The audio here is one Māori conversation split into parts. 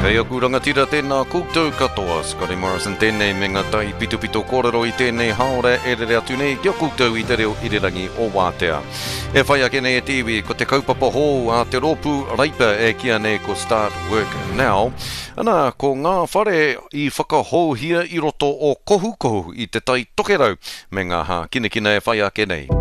Kei aku rangatira tēnā koutou katoa, Scotty Morrison tēnei me ngā tai pito kōrero i tēnei haore e rere atu nei kia koutou i te reo irirangi o Wātea. E whai ake nei e tiwi, ko te kaupapa hou a te rōpū raipa e kia nei ko Start Work Now. Ana, ko ngā whare i whakahou hia i roto o kohu i te tai tokerau me ngā ha kinekina e whai ake nei.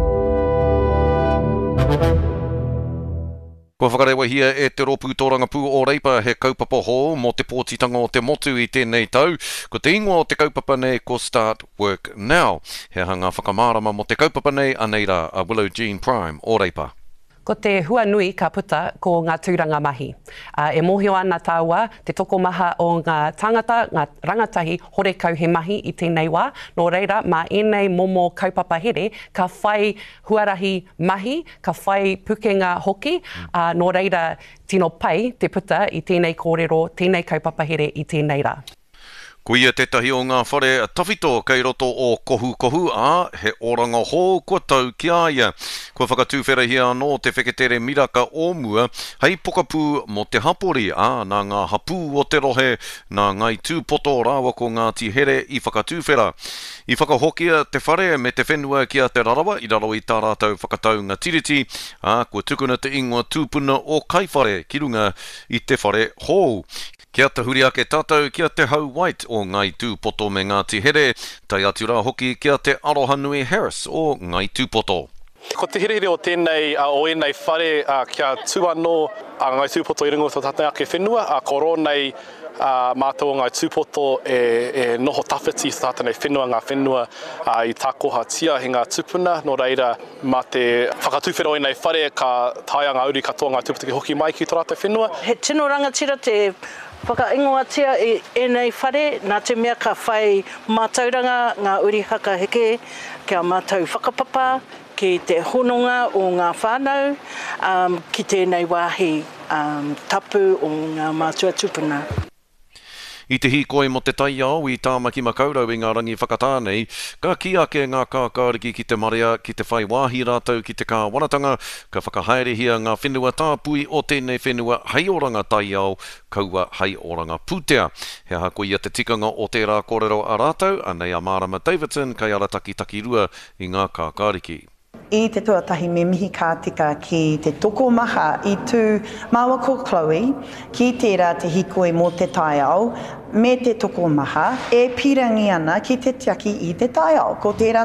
Kua whakarewa hia e te rōpū tōrangapū o reipa he kaupapa hou mo te pōtitanga o te motu i tēnei tau. Ko te ingoa o te kaupapa nei ko Start Work Now. He hanga whakamārama mo te kaupapa nei aneira a Willow Jean Prime o reipa. Ko te hua nui ka puta ko ngā tūranga mahi. E mōhio ana tāua te tokomaha o ngā tangata, ngā rangatahi, horekau he mahi i tēnei wā. Nō reira, mā enei momo kaupapa here, ka whai huarahi mahi, ka whai pukenga hoki, nō reira tino pai te puta i tēnei kōrero, tēnei kaupapa here i tēnei rā. Ko ia tētahi o ngā whare tawhito kei roto o kohu he oranga hou kua tau ki aia. Kua whakatūwhera hia anō te wheketere miraka o mua, hei pokapū mo te hapori nā ngā hapū o te rohe, nā ngai tūpoto rāwa ko ngā tihere i whakatūwhera. I whakahokia te whare me te whenua kia te rarawa, i raro i tā rātau whakataunga tiriti, kua tukuna te ingoa tūpuna o kaiwhare ki runga i te whare hou. Kia te huri ake tātou, kia te hau white o ngai tūpoto me ngā tihere, tai atu rā hoki kia te Arohanui Harris o ngai tūpoto. Ko te hirehere o tēnei o enei whare kia tū anō ngai tūpoto i ringo tō tātai ake whenua, ko rōnei mātou ngai tūpoto e noho tawhiti i tātai whenua ngā whenua i tākoha tia he ngā tupuna, no reira mā te whakatūwhera o enei whare ka taia ngā uri katoa ngā tūpoto ki hoki mai ki tō rātai whenua. He tino rangatira te whakaingoatia i enei whare, nā te mea ka whai mātauranga ngā uri haka heke, kia mātou whakapapa, ki te hononga o ngā whānau, ki tēnei wāhi tapu o ngā mātua tupuna. I te hīkoi mo te tai au i tāmaki makaurau i ngā rangi whakatānei, ka ki ake ngā kākāriki ki te marea, ki te whai wāhi rātau, ki te kāwanatanga, ka whakahaerehia ngā whenua tāpui o tēnei whenua hei oranga tai au, kaua hei oranga pūtea. He hako ia te tikanga o tērā kōrero a rātau, anei a Marama Davidson, kai ara taki rua i ngā kākāriki. I te tuatahi me mihi kātika ki te tokomaha i tū Māua ko Chloe, ki tērā te hikoi mō te tai au, me te tokomaha, e pirangi ana ki te tiaki i te tai au. Ko tērā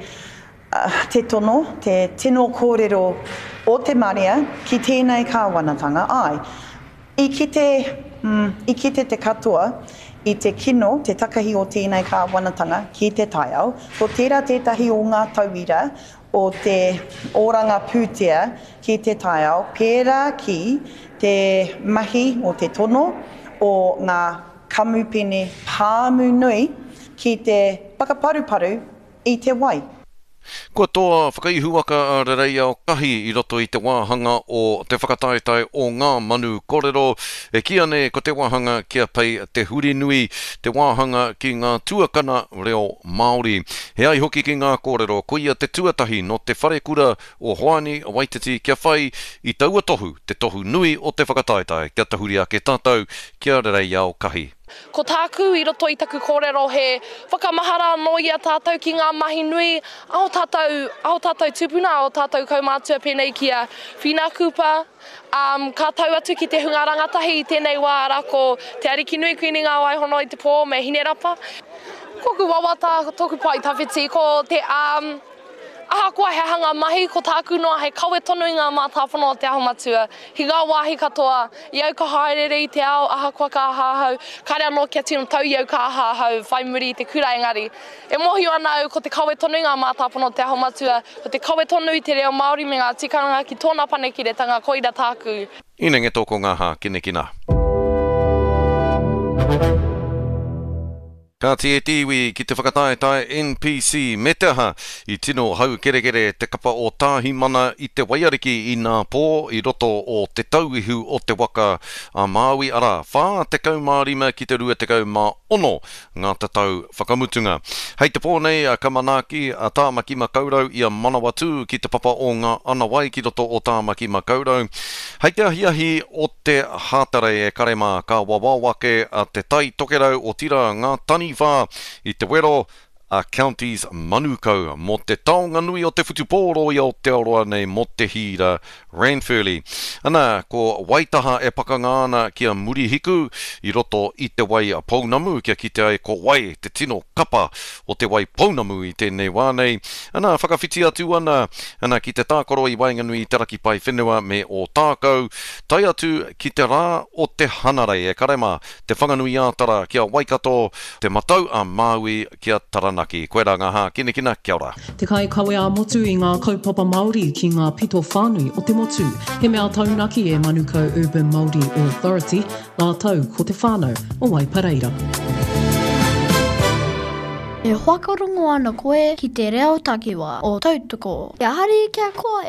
te tono, te tino kōrero o te marea ki tēnei kāwanatanga ai. I kite te katoa, i te kino, te takahi o tēnei kāwanatanga ki te tai au, ko tērā tētahi o ngā tauira, o te oranga pūtea ki te tai au, pērā ki te mahi o te tono o ngā kamupene pāmu nui ki te whakaparuparu i te wai. Kua toa whakaihuaka a rerei au kahi i roto i te wāhanga o te whakataetai o ngā manu kōrero. E kia ne ko te wāhanga kia pei te huri nui, te wāhanga ki ngā tuakana reo Māori. He ai hoki ki ngā kōrero, ko ia te tuatahi no te whare kura o Hoani Waititi kia whai i taua tohu, te tohu nui o te whakataetai, kia te huri ake tātou, kia rerei au kahi. Ko tāku i roto i taku kōrero he whakamahara no ia tātou ki ngā mahi nui, aho tātou tupuna, aho tātou kaumātua pēnei kia whina kupa, ka tau atu ki te hunga rangatahi i tēnei wā rako te ariki nui kuini ngā waihono i te pō me hine rapa. Koku wawata, toku pai tawhiti, ko te ahakoa he hanga mahi, ko tāku noa he kawe tonu i ngā mātāwhano o te aho matua. Hi ngā wāhi katoa, i au ka haerere i te ao, ahakoa ka ahahau, kare anō kia tino tau i au ka ahahau, whai muri i te kura engari. E mohi ana au ko te kawe tonu i ngā mātāwhano o te aho matua, ko te kawe tonu i te reo Māori me ngā tikanga ki tōna panekiretanga koira tāku. Inenge tōko ngā ha, kinekina. Ka te tiwi ki te whakataetai NPC me te aha I tino hau kere te kapa o tāhi mana I te waiariki I ngā pō I roto o te tauihu o te waka a Māui ara. Whā te kaumārima ki te rua te kaumaono ngā tatau whakamutunga. Hei te pōnei a Kamanaki a Tāmaki Makaurau I a Manawatu ki te papa o ngā anawai ki roto o Tāmaki Makaurau. Hei te ahiahi o te hātare e karema ka wawawake a te tai tokerau o tira ngā tani wā I te wero a Counties Manukau mo te taonga nui o te whutupōro I o te aroa nei mo te hira Ranfurly. Ana, ko waitaha e pakangāna kia murihiku I roto I te wai a Pounamu kia ki te ai ko wai te tino kapa o te wai Pounamu I tēnei wānei. Ana, whakawhiti atu ana ki te tākoro I Wainganui Taraki Pai Whenua me o tākau. Tai atu ki te rā o te hanarei e karema te whanganui ātara kia Waikato, te matau a Māui kia Taranaki. Koe rā ngā hā, kina, kia ora. Te kai kawe a motu I ngā kaupapa Māori ki ngā pito whānui o te motu. He mea taunaki e Manukau Urban Māori Authority, ngā tau ko te whānau o Waipareira. E hoakarongo ana koe ki te reo takiwa o tautoko. Ia hari kia koe.